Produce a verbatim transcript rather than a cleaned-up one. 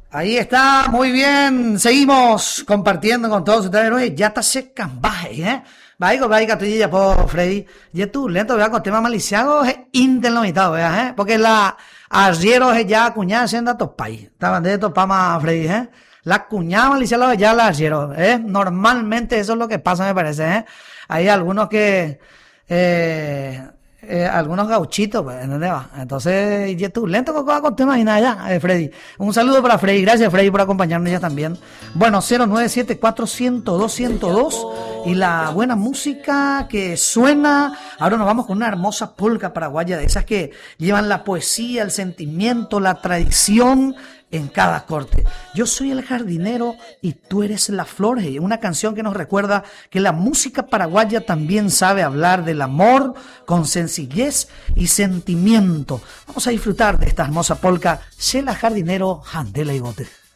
Ahí está, muy bien. Seguimos compartiendo con todos ustedes. Oye, ya está se cambaje, ¿eh? Vaya, vaya, tú ya por Freddy. Ya tú lento, vea, con tema maliciago es internomitado, vea, ¿eh? Porque la arriero es ya cuñada siendo a tu país. Estaban de estos pamas, Freddy, ¿eh? La cuñada maliciago ya la arriero, ¿eh? Normalmente eso es lo que pasa, me parece, ¿eh? Hay algunos que, eh, Eh, algunos gauchitos, pues, ¿entendés? Entonces, ya tú, lento con, con temas y nada ya, eh, Freddy. Un saludo para Freddy, gracias Freddy por acompañarnos ya también. Bueno, cero nueve siete cuatro cero dos, uno cero dos y la buena música que suena. Ahora nos vamos con una hermosa polca paraguaya, de esas que llevan la poesía, el sentimiento, la tradición en cada corte. Yo soy el jardinero y tú eres la flor. Una canción que nos recuerda que la música paraguaya también sabe hablar del amor con sencillez y sentimiento. Vamos a disfrutar de esta hermosa polca. Sé la jardinero, jandela y bote.